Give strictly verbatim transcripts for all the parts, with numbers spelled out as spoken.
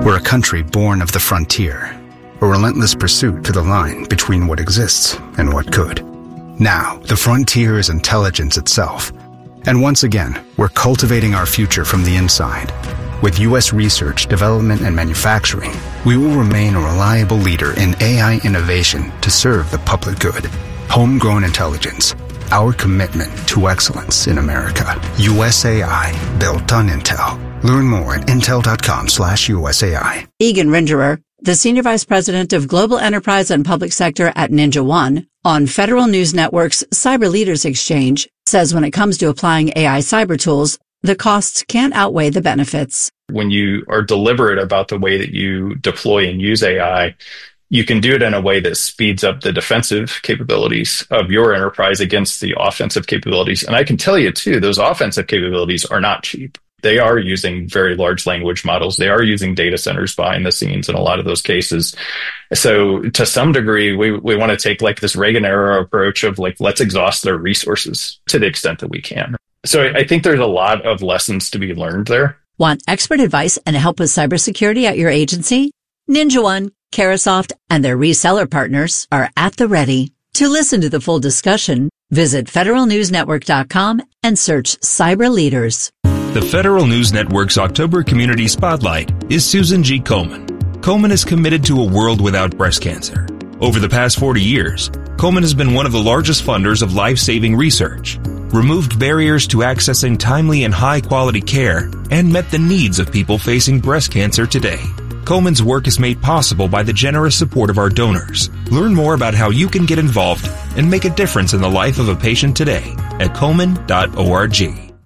We're a country born of the frontier, a relentless pursuit to the line between what exists and what could. Now, the frontier is intelligence itself. And once again, we're cultivating our future from the inside. With U S research, development, and manufacturing, we will remain a reliable leader in A I innovation to serve the public good. Homegrown intelligence, our commitment to excellence in America. U S A I, built on Intel. Learn more at intel.com slash USAI. Egan Ringerer, the Senior Vice President of Global Enterprise and Public Sector at Ninja One, on Federal News Network's Cyber Leaders Exchange, says when it comes to applying A I cyber tools, the costs can't outweigh the benefits. When you are deliberate about the way that you deploy and use A I, you can do it in a way that speeds up the defensive capabilities of your enterprise against the offensive capabilities. And I can tell you, too, those offensive capabilities are not cheap. They are using very large language models. They are using data centers behind the scenes in a lot of those cases. So to some degree, we, we want to take like this Reagan era approach of like, let's exhaust their resources to the extent that we can. So I think there's a lot of lessons to be learned there. Want expert advice and help with cybersecurity at your agency? Ninja One, Carahsoft, and their reseller partners are at the ready. To listen to the full discussion, visit federal news network dot com and search Cyber Leaders. The Federal News Network's October Community Spotlight is Susan G. Komen. Komen is committed to a world without breast cancer. Over the past forty years, Komen has been one of the largest funders of life-saving research, removed barriers to accessing timely and high-quality care, and met the needs of people facing breast cancer today. Komen's work is made possible by the generous support of our donors. Learn more about how you can get involved and make a difference in the life of a patient today at komen dot org.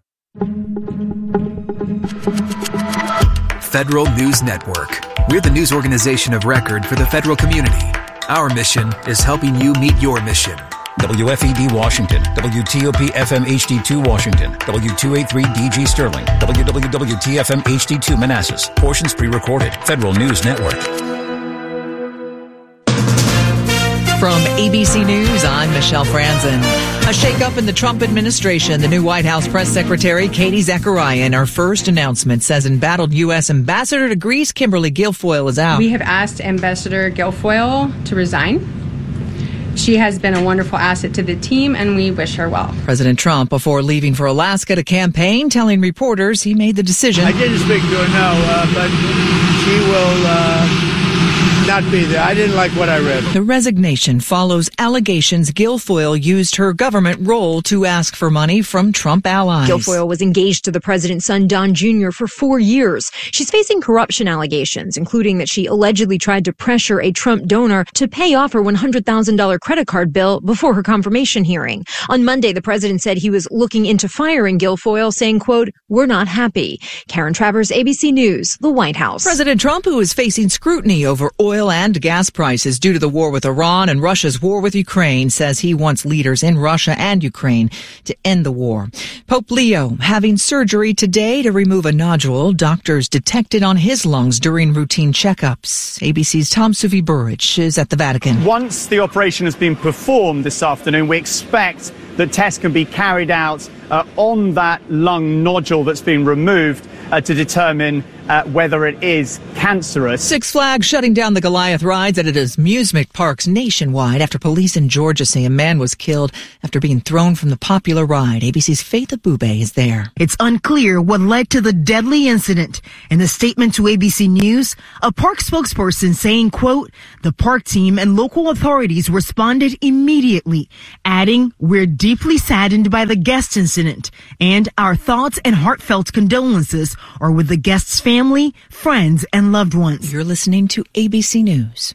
Federal News Network. We're the news organization of record for the federal community. Our mission is helping you meet your mission. W F E D Washington, W T O P F M H D two Washington, W two eighty-three D G Sterling, W W W T F M H D two Manassas. Portions pre-recorded. Federal News Network. From A B C News, I'm Michelle Franzen. A shakeup in the Trump administration. The new White House press secretary, Katie Zachariah, in her first announcement says embattled U S Ambassador to Greece, Kimberly Guilfoyle, is out. We have asked Ambassador Guilfoyle to resign. She has been a wonderful asset to the team, and we wish her well. President Trump, before leaving for Alaska to campaign, telling reporters he made the decision. I didn't speak to her, no, uh, but she will uh, not be there. I didn't like what I read. The resignation follows allegations Guilfoyle used her government role to ask for money from Trump allies. Guilfoyle was engaged to the president's son, Don Junior, for four years. She's facing corruption allegations, including that she allegedly tried to pressure a Trump donor to pay off her one hundred thousand dollars credit card bill before her confirmation hearing. On Monday, the president said he was looking into firing Guilfoyle, saying, quote, "We're not happy." Karen Travers, A B C News, the White House. President Trump, who is facing scrutiny over oil and gas prices due to the war with Iran and Russia's war with Ukraine, says he wants leaders in Russia and Ukraine to end the war. Pope Leo having surgery today to remove a nodule doctors detected on his lungs during routine checkups. A B C's Tom Suvi Burridge is at the Vatican. Once the operation has been performed this afternoon, we expect that tests can be carried out uh, on that lung nodule that's been removed uh, to determine uh, whether it is cancerous. Six Flags shutting down the Goliath rides at its amusement parks nationwide after police in Georgia say a man was killed after being thrown from the popular ride. A B C's Faith Abube is there. It's unclear what led to the deadly incident. In a statement to A B C News, a park spokesperson saying, quote, "The park team and local authorities responded immediately," adding, "We're deeply saddened by the guest incident, and our thoughts and heartfelt condolences are with the guest's family, friends, and loved ones." You're listening to A B C News.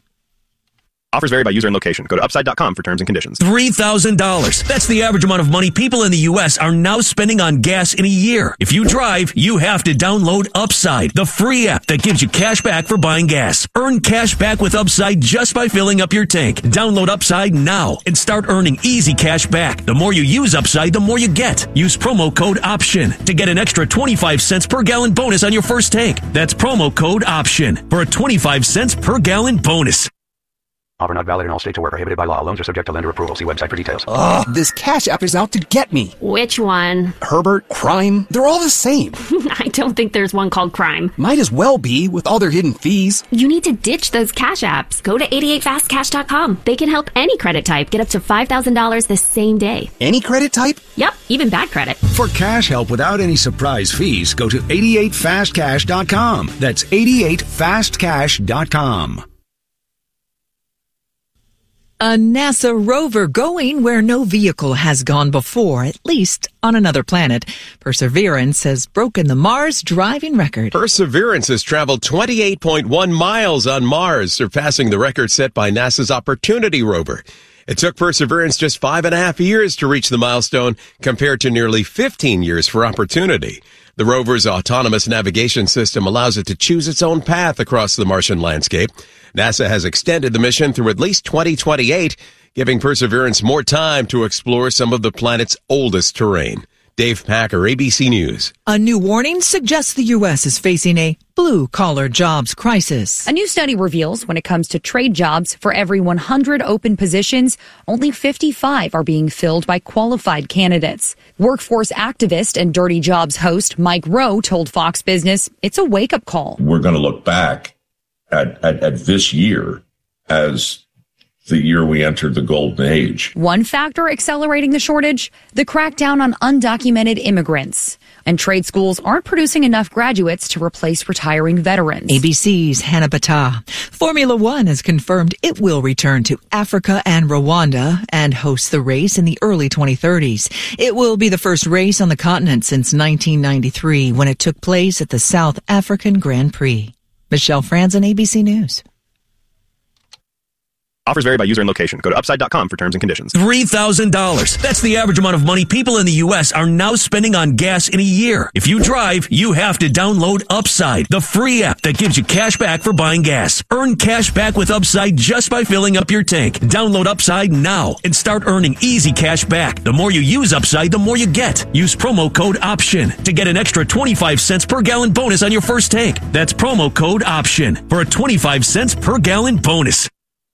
Offers vary by user and location. Go to upside dot com for terms and conditions. three thousand dollars. That's the average amount of money people in the U S are now spending on gas in a year. If you drive, you have to download Upside, the free app that gives you cash back for buying gas. Earn cash back with Upside just by filling up your tank. Download Upside now and start earning easy cash back. The more you use Upside, the more you get. Use promo code OPTION to get an extra twenty-five cents per gallon bonus on your first tank. That's promo code OPTION for a twenty-five cents per gallon bonus. Offer not valid in all states or where prohibited by law. Loans are subject to lender approval. See website for details. Ugh, this Cash App is out to get me. Which one? Herbert, Crime, they're all the same. I don't think there's one called Crime. Might as well be, with all their hidden fees. You need to ditch those Cash Apps. Go to eighty-eight fast cash dot com. They can help any credit type get up to five thousand dollars the same day. Any credit type? Yep, even bad credit. For cash help without any surprise fees, go to eighty-eight fast cash dot com. That's eighty-eight fast cash dot com. A NASA rover going where no vehicle has gone before, at least on another planet. Perseverance has broken the Mars driving record. Perseverance has traveled twenty-eight point one miles on Mars, surpassing the record set by NASA's Opportunity rover. It took Perseverance just five and a half years to reach the milestone, compared to nearly fifteen years for Opportunity. The rover's autonomous navigation system allows it to choose its own path across the Martian landscape. NASA has extended the mission through at least twenty twenty-eight, giving Perseverance more time to explore some of the planet's oldest terrain. Dave Packer, A B C News. A new warning suggests the U S is facing a blue-collar jobs crisis. A new study reveals when it comes to trade jobs, for every one hundred open positions, only fifty-five are being filled by qualified candidates. Workforce activist and Dirty Jobs host Mike Rowe told Fox Business it's a wake-up call. We're going to look back at, at, at this year as the year we entered the golden age. One factor accelerating the shortage, the crackdown on undocumented immigrants. And trade schools aren't producing enough graduates to replace retiring veterans. A B C's Hannah Bata. Formula One has confirmed it will return to Africa and Rwanda and host the race in the early twenty thirties. It will be the first race on the continent since nineteen ninety-three, when it took place at the South African Grand Prix. Michelle Franzen, A B C News. Offers vary by user and location. Go to upside dot com for terms and conditions. three thousand dollars. That's the average amount of money people in the U S are now spending on gas in a year. If you drive, you have to download Upside, the free app that gives you cash back for buying gas. Earn cash back with Upside just by filling up your tank. Download Upside now and start earning easy cash back. The more you use Upside, the more you get. Use promo code OPTION to get an extra twenty-five cents per gallon bonus on your first tank. That's promo code OPTION for a twenty-five cents per gallon bonus.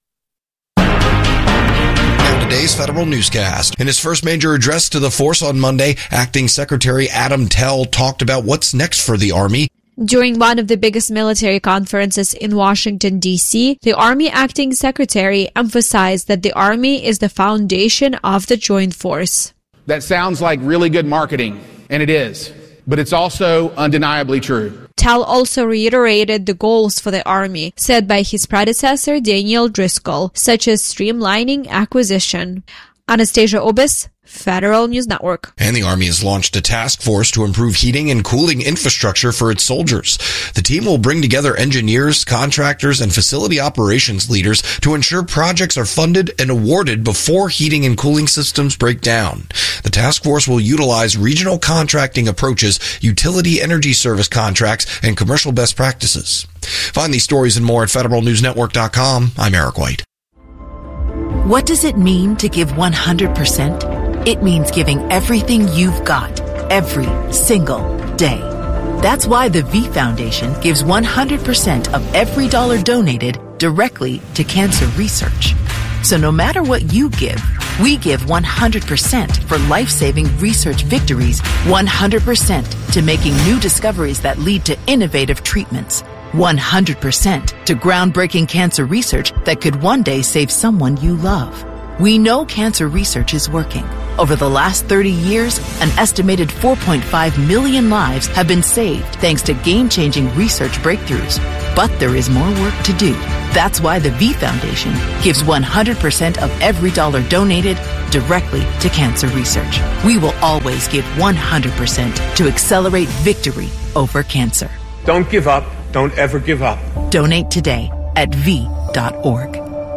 Today's federal newscast. In his first major address to the force on Monday, Acting Secretary Adam Tell talked about what's next for the Army. During one of the biggest military conferences in Washington, D C, the Army Acting Secretary emphasized that the Army is the foundation of the joint force. That sounds like really good marketing, and it is, but it's also undeniably true. Tell also reiterated the goals for the Army set by his predecessor Daniel Driscoll, such as streamlining acquisition. Anastasia Obis, Federal News Network. And the Army has launched a task force to improve heating and cooling infrastructure for its soldiers. The team will bring together engineers, contractors, and facility operations leaders to ensure projects are funded and awarded before heating and cooling systems break down. The task force will utilize regional contracting approaches, utility energy service contracts, and commercial best practices. Find these stories and more at federal news network dot com. I'm Eric White. What does it mean to give one hundred percent? It means giving everything you've got, every single day. That's why the V Foundation gives one hundred percent of every dollar donated directly to cancer research. So no matter what you give, we give one hundred percent for life-saving research victories, one hundred percent to making new discoveries that lead to innovative treatments, one hundred percent to groundbreaking cancer research that could one day save someone you love. We know cancer research is working. Over the last thirty years, an estimated four point five million lives have been saved thanks to game-changing research breakthroughs. But there is more work to do. That's why the V Foundation gives one hundred percent of every dollar donated directly to cancer research. We will always give one hundred percent to accelerate victory over cancer. Don't give up. Don't ever give up. Donate today at v dot org.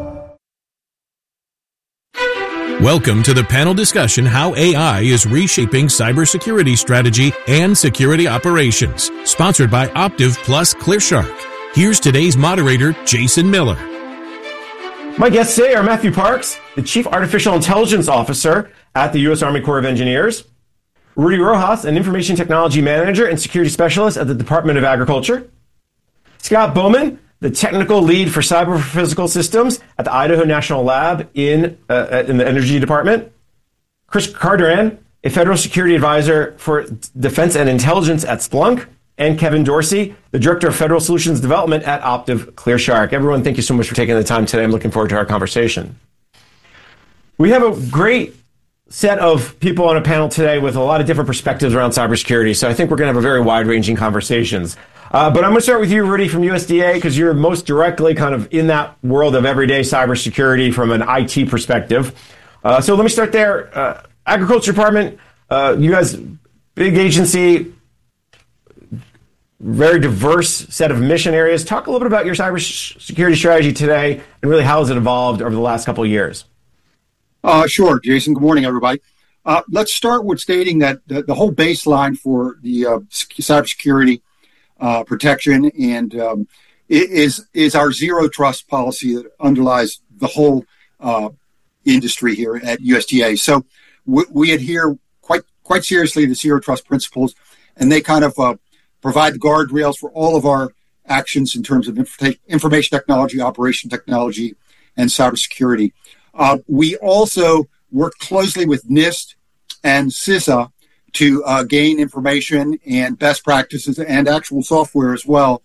Welcome to the panel discussion, How A I is Reshaping Cybersecurity Strategy and Security Operations, sponsored by Optiv Plus ClearShark. Here's today's moderator, Jason Miller. My guests today are Matthew Parks, the Chief Artificial Intelligence Officer at the U S Army Corps of Engineers, Rudy Rojas, an Information Technology Manager and Security Specialist at the Department of Agriculture, Scott Bowman, the technical lead for cyber physical systems at the Idaho National Lab in uh, in the Energy Department. Chris Carduran, a federal security advisor for defense and intelligence at Splunk. And Kevin Dorsey, the Director of Federal Solutions Development at Optiv ClearShark. Everyone, thank you so much for taking the time today. I'm looking forward to our conversation. We have a great set of people on a panel today with a lot of different perspectives around cybersecurity, so I think we're going to have a very wide-ranging conversations. Uh, but I'm going to start with you, Rudy, from U S D A, because you're most directly kind of in that world of everyday cybersecurity from an I T perspective. Uh, so let me start there. Uh, Agriculture Department, uh, you guys, big agency, very diverse set of mission areas. Talk a little bit about your cybersecurity strategy today and really how has it evolved over the last couple of years? Uh, sure, Jason. Good morning, everybody. Uh, let's start with stating that the, the whole baseline for the uh, cybersecurity uh, protection and um, is is our zero trust policy that underlies the whole uh, industry here at U S D A. So we, we adhere quite quite seriously to zero trust principles, and they kind of uh, provide the guardrails for all of our actions in terms of inf- information technology, operation technology, and cybersecurity. Uh, we also work closely with NIST and CISA to uh, gain information and best practices and actual software as well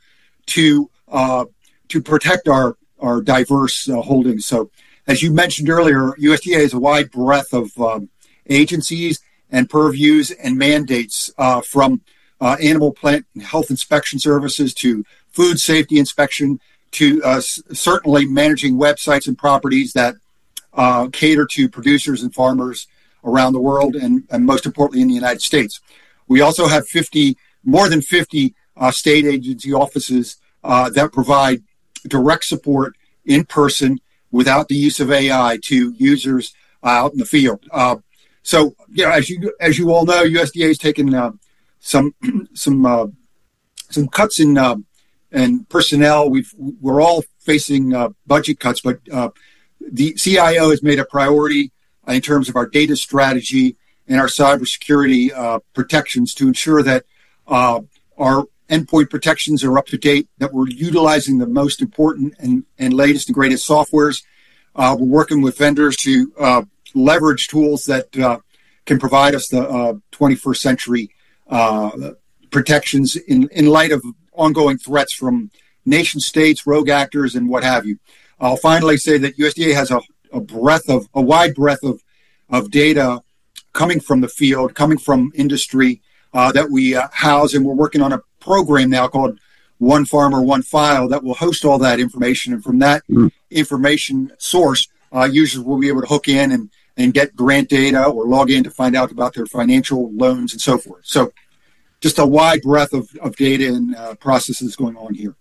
to uh, to protect our, our diverse uh, holdings. So as you mentioned earlier, U S D A has a wide breadth of um, agencies and purviews and mandates uh, from Uh, animal plant and health inspection services to food safety inspection to uh, s- certainly managing websites and properties that uh, cater to producers and farmers around the world and, and most importantly in the United States. We also have fifty, more than fifty uh, state agency offices uh, that provide direct support in person without the use of A I to users uh, out in the field. Uh, so, you know, as you as you all know, U S D A has taken uh, some some uh, some cuts in uh, in personnel. We've we're all facing uh, budget cuts, but uh, the C I O has made a priority in terms of our data strategy and our cybersecurity uh, protections to ensure that uh, our endpoint protections are up to date, that we're utilizing the most important and, and latest and greatest softwares. Uh, we're working with vendors to uh, leverage tools that uh, can provide us the uh, twenty-first century Uh, protections in, in light of ongoing threats from nation states, rogue actors, and what have you. I'll finally say that U S D A has a, a breadth of a wide breadth of of data coming from the field, coming from industry uh, that we uh, house, and we're working on a program now called One Farmer, One File that will host all that information, and from that mm. information source, uh, users will be able to hook in and and get grant data or log in to find out about their financial loans and so forth. So just a wide breadth of, of data and uh, processes going on here.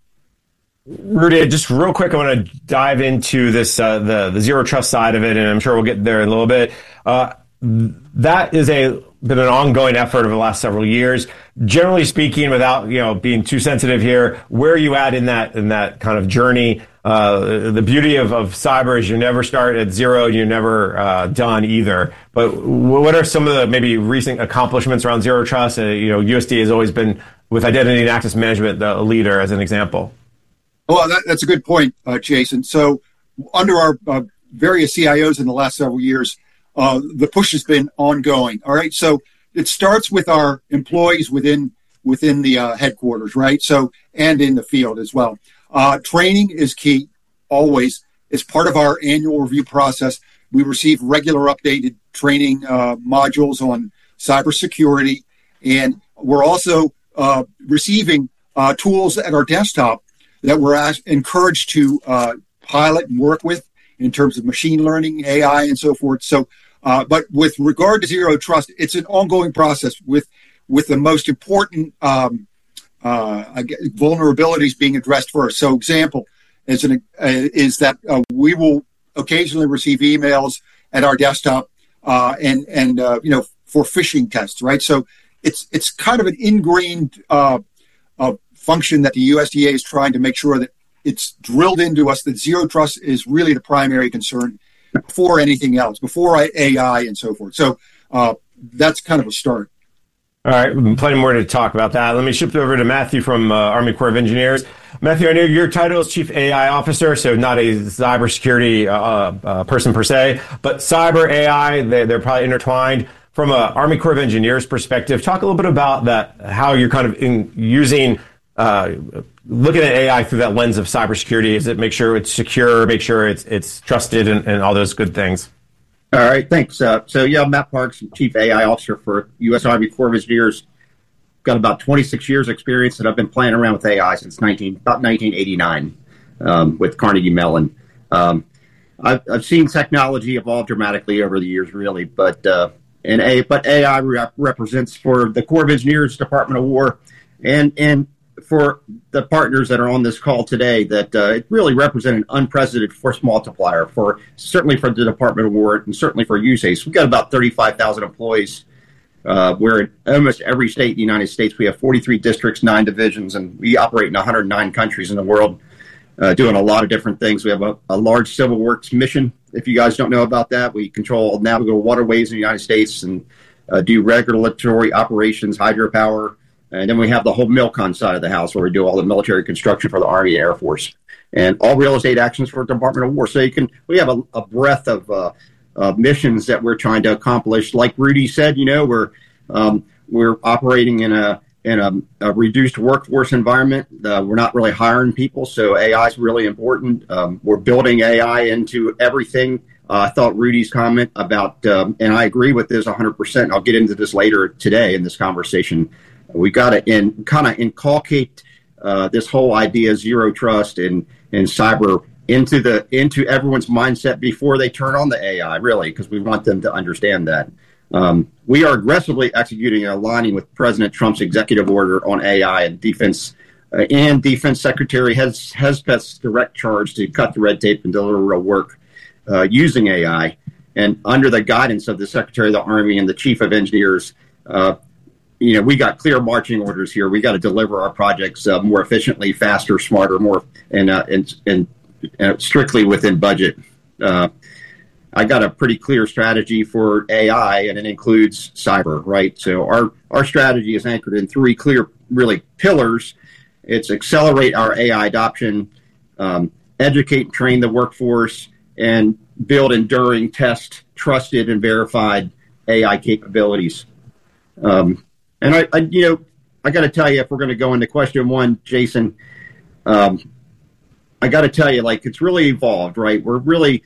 Rudy, just real quick, I want to dive into this, uh, the, the zero trust side of it, and I'm sure we'll get there in a little bit. Uh, that is a been an ongoing effort over the last several years. Generally speaking, without you know being too sensitive here, where are you at in that in that kind of journey? Uh, the beauty of, of cyber is you never start at zero, you're never uh, done either. But what are some of the maybe recent accomplishments around zero trust? Uh, you know, U S D A has always been, with identity and access management, the leader as an example. Well, that, that's a good point, uh, Jason. So under our uh, various C I Os in the last several years, uh, the push has been ongoing. All right. So it starts with our employees within within the uh, headquarters, right? So and in the field as well. Uh, training is key, always. It's part of our annual review process. We receive regular updated training uh, modules on cybersecurity, and we're also uh, receiving uh, tools at our desktop that we're as- encouraged to uh, pilot and work with in terms of machine learning, A I, and so forth. So, uh, but with regard to zero trust, it's an ongoing process with with the most important um, Uh, vulnerabilities being addressed first. So, example is an uh, is that uh, we will occasionally receive emails at our desktop uh, and and uh, you know for phishing tests, right? So it's it's kind of an ingrained uh, uh, function that the U S D A is trying to make sure that it's drilled into us that zero trust is really the primary concern before anything else, before A I and so forth. So uh, that's kind of a start. All right, plenty more to talk about that. Let me shift over to Matthew from uh, Army Corps of Engineers. Matthew, I know your title is Chief A I Officer, so not a cybersecurity uh, uh, person per se, but cyber A I, they, they're probably intertwined. From an Army Corps of Engineers perspective, talk a little bit about that, how you're kind of in using, uh, looking at A I through that lens of cybersecurity. Is it make sure it's secure, make sure it's it's trusted, and, and all those good things? All right, thanks. Uh, so, yeah, I'm Matt Parks, Chief A I Officer for U S Army Corps of Engineers. Got about twenty-six years experience, and I've been playing around with A I since nineteen, about nineteen eighty-nine um, with Carnegie Mellon. Um, I've, I've seen technology evolve dramatically over the years, really, but uh, and a but A I rep- represents for the Corps of Engineers, Department of War, and and for the partners that are on this call today, that uh, it really represents an unprecedented force multiplier for certainly for the Department of War and certainly for U S A C E. We've got about thirty-five thousand employees. Uh, we're in almost every state in the United States. We have forty-three districts, nine divisions, and we operate in one hundred nine countries in the world, uh, doing a lot of different things. We have a, a large civil works mission. If you guys don't know about that, we control navigable waterways in the United States and uh, do regulatory operations, hydropower. And then we have the whole MILCON side of the house where we do all the military construction for the Army and Air Force and all real estate actions for the Department of War. So you can, we have a, a breadth of uh, uh, missions that we're trying to accomplish. Like Rudy said, you know, we're um, we're operating in a in a, a reduced workforce environment. Uh, we're not really hiring people, so A I is really important. Um, we're building A I into everything. Uh, I thought Rudy's comment about, um, and I agree with this one hundred percent. I'll get into this later today in this conversation. We got to in, kind of inculcate uh, this whole idea of zero trust and, and cyber into the into everyone's mindset before they turn on the A I, really, because we want them to understand that. Um, we are aggressively executing and aligning with President Trump's executive order on A I and defense, uh, and Defense Secretary has Hesketh's direct charge to cut the red tape and deliver real work uh, using A I. And under the guidance of the Secretary of the Army and the Chief of Engineers, uh, you know, we got clear marching orders here. We got to deliver our projects uh, more efficiently, faster, smarter, more, and uh, and, and and strictly within budget. Uh, I got a pretty clear strategy for A I, and it includes cyber, right? So our our strategy is anchored in three clear, really pillars. It's accelerate our A I adoption, um, educate and train the workforce, and build enduring, test, trusted, and verified A I capabilities. Um, And I, I, you know, I got to tell you, if we're going to go into question one, Jason, um, I got to tell you, like, it's really evolved, right? We're really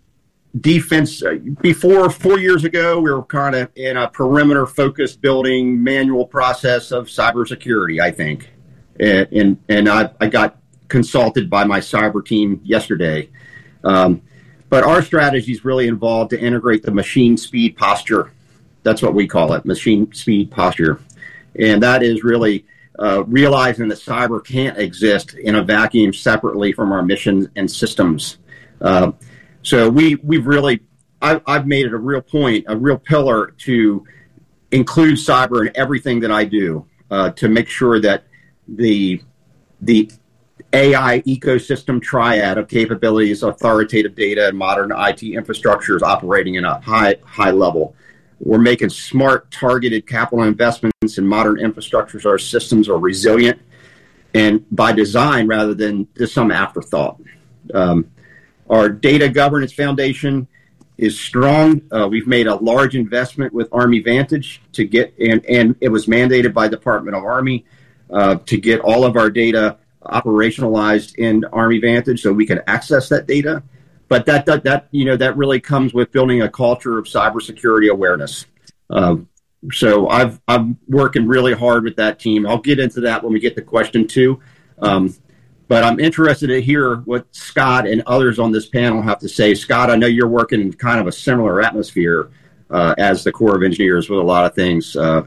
defense. Uh, before four years ago, we were kind of in a perimeter-focused building manual process of cybersecurity, I think. And and, and I, I got consulted by my cyber team yesterday. Um, but our strategies really involved to integrate the machine speed posture. That's what we call it, machine speed posture. And that is really uh, realizing that cyber can't exist in a vacuum separately from our missions and systems. Uh, so we, we've really, I, I've made it a real point, a real pillar to include cyber in everything that I do uh, to make sure that the, the A I ecosystem triad of capabilities, authoritative data, and modern I T infrastructure is operating in a high, high level. We're making smart, targeted capital investments in modern infrastructures. Our systems are resilient and by design rather than just some afterthought. Um, our data governance foundation is strong. Uh, we've made a large investment with Army Vantage to get, and, and it was mandated by Department of Army uh, to get all of our data operationalized in Army Vantage so we can access that data. But that, that, that, you know, that really comes with building a culture of cybersecurity awareness. Um, so I've, I'm working really hard with that team. I'll get into that when we get to question two. Um, but I'm interested to hear what Scott and others on this panel have to say. Scott, I know you're working in kind of a similar atmosphere uh, as the Corps of Engineers with a lot of things. Uh,